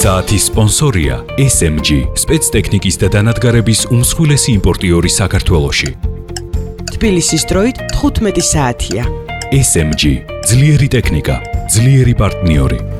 საათის სპონსორია SMG, სპეცტექნიკის და დანადგარების უმსხვილესი იმპორტიორი საქართველოში. თბილისის დროით 15 საათია. SMG, ძლიერი ტექნიკა, ძლიერი პარტნიორი.